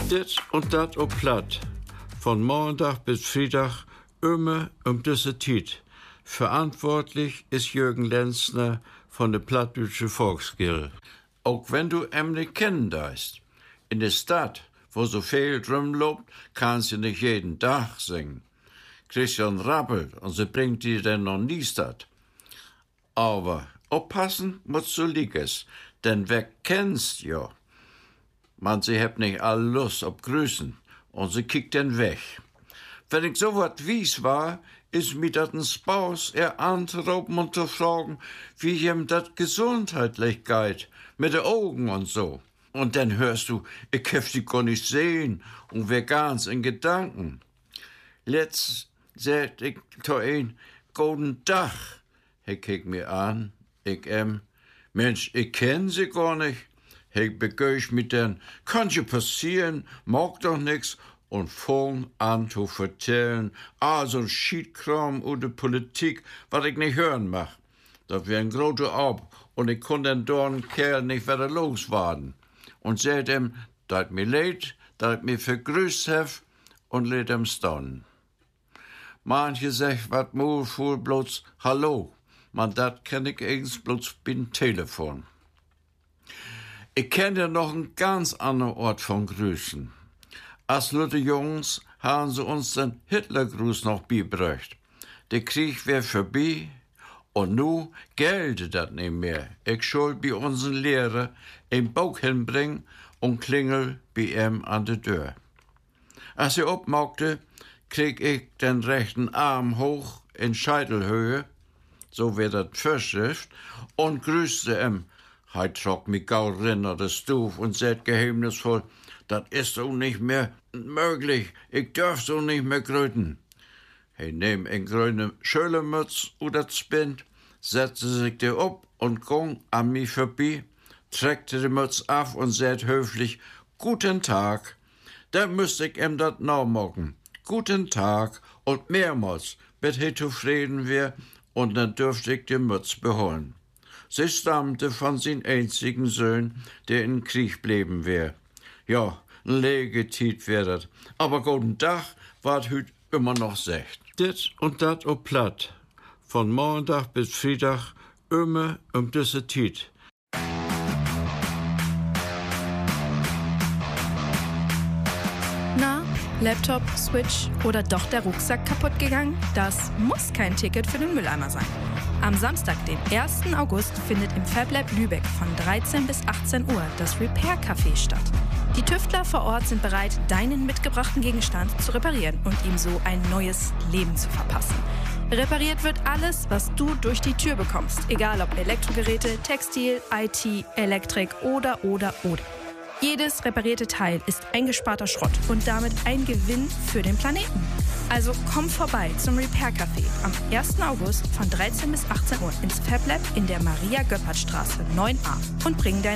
Dit und dat op Platt. Von Montag bis Freitag immer diese Tiet. Verantwortlich ist Jürgen Lenzner von der Plattdeutsche Volksgilde. Auch wenn du nicht kennen darfst. In der Stadt, wo so viel rumlobt, kannst du nicht jeden Tag singen. Christian rappelt und sie bringt dir dann noch nie statt. Aber aufpassen musst du liegen, denn wer kennst ja? Man, sie hat nicht all Lust auf Grüßen und sie kickt dann weg. Wenn ich so wat wies war, ist mir dat ein Spaus, anzurufen und zu fragen, wie ihm dat gesundheitlich geht, mit den Augen und so. Und dann hörst du, ich hab sie gar nicht sehen und wär ganz in Gedanken. Letzt sagt ich zu ihm, guten Tag. Er kickt mir an, Mensch, ich kenn sie gar nicht. Ich begöch mit den, kann ja passieren, mag doch nix, und fang an zu vertellen, so ein Schiedkram oder Politik, was ich nicht hören mach. Das wär ein großer Ab, und ich konnte den dornen Kerl nicht wieder loswerden. Und sagt ihm, dat mir leid, dat mir vergrüßt hef, und lädt ihm stehen. Manche sagt, wat mul voll bloß Hallo, man dat kenn ich eigens bloß bin Telefon. Ich kenne ja noch einen ganz anderen Ort von Grüßen. Als Leute Jungs haben sie uns den Hitlergruß noch beigebracht. Der Krieg wär vorbei und nu gelte das nicht mehr. Ich soll bei unseren Lehrer einen Bauch hinbringen und klingel bei ihm an der Tür. Als er abmachte, krieg ich den rechten Arm hoch in Scheitelhöhe, so wär das Vorschrift, und grüßte ihm. Er trug mich gau rinner der Stuf und sagt geheimnisvoll, das ist so nicht mehr möglich, ich darf so nicht mehr grüten. Er nahm eine grüne Schölemütz oder Spind, setzte sich der ab und ging an mich vorbei, trägte die Mütz ab und sagt höflich, guten Tag. Da müsste ich ihm das nachmachen. Guten Tag und mehrmals, bis er zufrieden wär, und dann dürfte ich die Mütz beholen. Sie stammte von seinem einzigen Sohn, der in Krieg blieben wär. Ja, ein Legetit wär dat. Aber guten Tag ward hüt immer noch secht. Dit und dat op Platt. Von Montag bis Freitag immer diese Tiet. Na, Laptop, Switch oder doch der Rucksack kaputt gegangen? Das muss kein Ticket für den Mülleimer sein. Am Samstag, den 1. August, findet im FabLab Lübeck von 13 bis 18 Uhr das Repair-Café statt. Die Tüftler vor Ort sind bereit, deinen mitgebrachten Gegenstand zu reparieren und ihm so ein neues Leben zu verpassen. Repariert wird alles, was du durch die Tür bekommst, egal ob Elektrogeräte, Textil, IT, Elektrik oder. Jedes reparierte Teil ist eingesparter Schrott und damit ein Gewinn für den Planeten. Also komm vorbei zum Repair Café am 1. August von 13 bis 18 Uhr ins FabLab in der Maria-Göppert-Straße 9a und bring dein